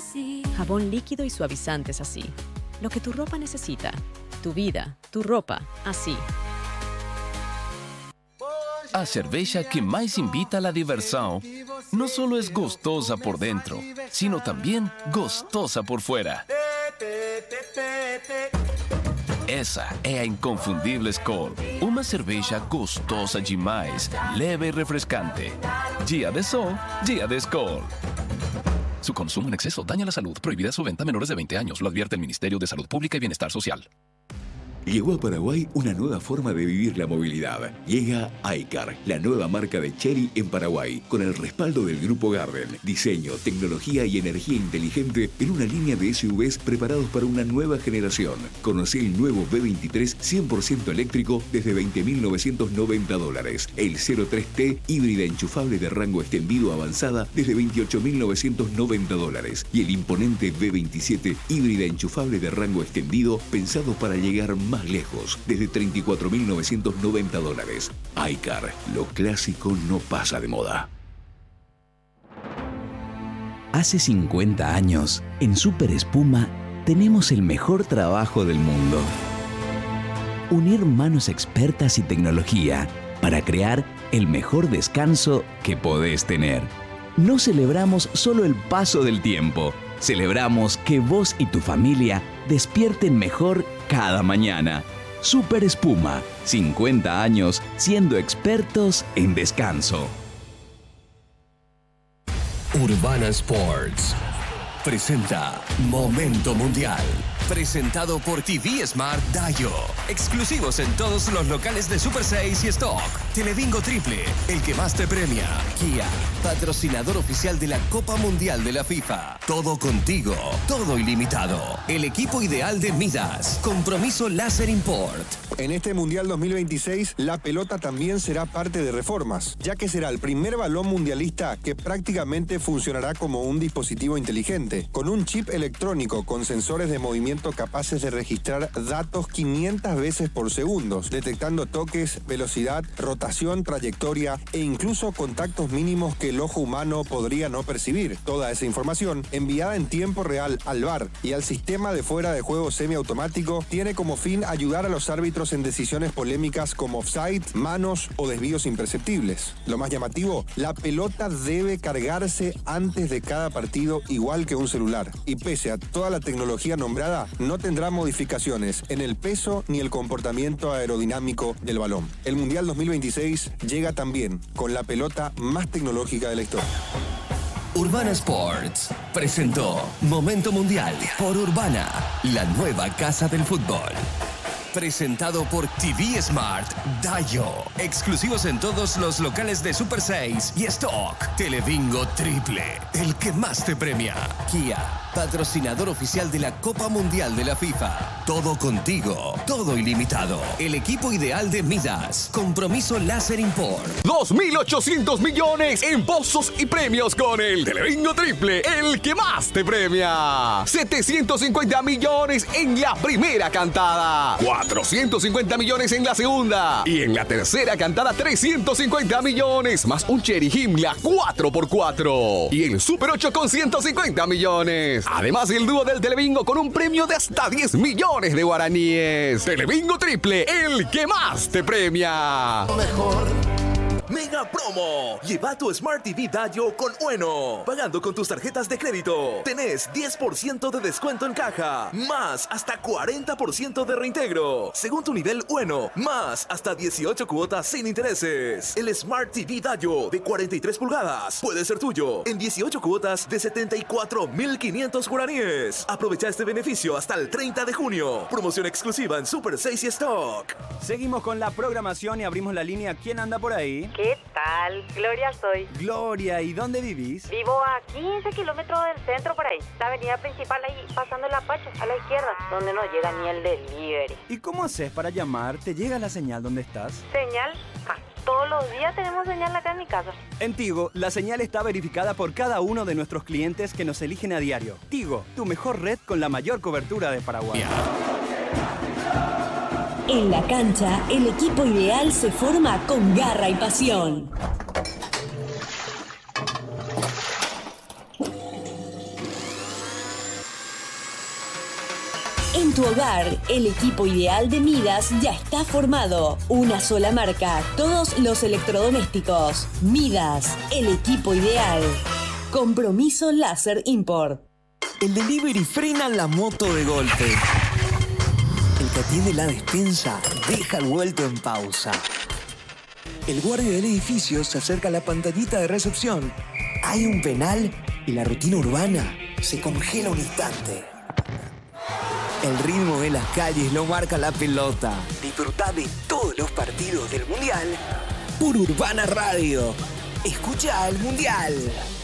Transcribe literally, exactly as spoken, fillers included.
así. Jabón líquido y suavizantes así. Lo que tu ropa necesita. Tu vida, tu ropa, así. A cerveja que mais invita a la diversão não solo es gostosa por dentro, sino también gostosa por fuera. Essa é a inconfundível Skol, uma cerveja gostosa demais, leve e refrescante. Dia de sol, dia de Skol. Su consumo en exceso daña la salud. Prohibida su venta a menores de veinte años. Lo advierte el Ministerio de Salud Pública y Bienestar Social. Llegó a Paraguay una nueva forma de vivir la movilidad. Llega iCar, la nueva marca de Chery en Paraguay, con el respaldo del Grupo Garden. Diseño, tecnología y energía inteligente en una línea de S U Vs preparados para una nueva generación. Conocé el nuevo B veintitrés cien por ciento eléctrico desde veinte mil novecientos noventa dólares. El cero tres T híbrida enchufable de rango extendido avanzada desde veintiocho mil novecientos noventa dólares. Y el imponente B veintisiete híbrida enchufable de rango extendido pensado para llegar más lejos, desde treinta y cuatro mil novecientos noventa dólares. iCar, lo clásico no pasa de moda. Hace cincuenta años, en Super Espuma, tenemos el mejor trabajo del mundo. Unir manos expertas y tecnología para crear el mejor descanso que podés tener. No celebramos solo el paso del tiempo, celebramos que vos y tu familia despierten mejor cada mañana. Super Espuma, cincuenta años siendo expertos en descanso. Urbana Sports presenta Momento Mundial. Presentado por T V Smart Dayo. Exclusivos en todos los locales de Super seis y Stock. Telebingo Triple, el que más te premia. Kia, patrocinador oficial de la Copa Mundial de la FIFA. Todo contigo, todo ilimitado. El equipo ideal de Midas. Compromiso Láser Import. En este Mundial dos mil veintiséis, la pelota también será parte de reformas, ya que será el primer balón mundialista que prácticamente funcionará como un dispositivo inteligente, con un chip electrónico con sensores de movimiento capaces de registrar datos quinientas veces por segundo, detectando toques, velocidad, rotación, trayectoria e incluso contactos mínimos que el ojo humano podría no percibir. Toda esa información, enviada en tiempo real al V A R y al sistema de fuera de juego semiautomático, tiene como fin ayudar a los árbitros en decisiones polémicas como offside, manos o desvíos imperceptibles. Lo más llamativo, la pelota debe cargarse antes de cada partido igual que un celular, y pese a toda la tecnología nombrada, no tendrá modificaciones en el peso ni el comportamiento aerodinámico del balón. El Mundial dos mil veintiséis llega también con la pelota más tecnológica de la historia. Urbana Sports presentó Momento Mundial por Urbana, la nueva casa del fútbol. Presentado por T V Smart Dayo. Exclusivos en todos los locales de Super seis y Stock. Telebingo Triple, el que más te premia. Kia, patrocinador oficial de la Copa Mundial de la FIFA. Todo contigo, todo ilimitado. El equipo ideal de Midas. Compromiso Láser Import. dos mil ochocientos millones en pozos y premios con el Telebingo Triple, el que más te premia. setecientos cincuenta millones en la primera cantada. cuatrocientos cincuenta millones en la segunda. Y en la tercera cantada, trescientos cincuenta millones. Más un Chery Himmler cuatro por cuatro. Y el Super ocho con ciento cincuenta millones. Además, el dúo del Telebingo con un premio de hasta diez millones de guaraníes. Telebingo Triple, el que más te premia. Mejor. Mega Promo. Lleva tu Smart T V Dayo con Ueno. Pagando con tus tarjetas de crédito, tenés diez por ciento de descuento en caja, más hasta cuarenta por ciento de reintegro. Según tu nivel Ueno, más hasta dieciocho cuotas sin intereses. El Smart T V Dayo de cuarenta y tres pulgadas puede ser tuyo en dieciocho cuotas de setenta y cuatro mil quinientos guaraníes. Aprovecha este beneficio hasta el treinta de junio. Promoción exclusiva en Super seis y Stock. Seguimos con la programación y abrimos la línea. ¿Quién anda por ahí? ¿Qué tal? Gloria soy. Gloria, ¿y dónde vivís? Vivo a quince kilómetros del centro por ahí. La avenida principal ahí, pasando la Pacha, a la izquierda, donde no llega ni el delivery. ¿Y cómo haces para llamar? ¿Te llega la señal donde estás? ¿Señal? Ah, todos los días tenemos señal acá en mi casa. En Tigo, la señal está verificada por cada uno de nuestros clientes que nos eligen a diario. Tigo, tu mejor red con la mayor cobertura de Paraguay. En la cancha, el equipo ideal se forma con garra y pasión. En tu hogar, el equipo ideal de Midas ya está formado. Una sola marca, todos los electrodomésticos. Midas, el equipo ideal. Compromiso Láser Import. El delivery frena la moto de golpe. El que atiende la despensa deja el vuelto en pausa. El guardia del edificio se acerca a la pantallita de recepción. Hay un penal y la rutina urbana se congela un instante. El ritmo de las calles lo marca la pelota. Disfrutá de todos los partidos del Mundial por Urbana Radio. Escucha al Mundial.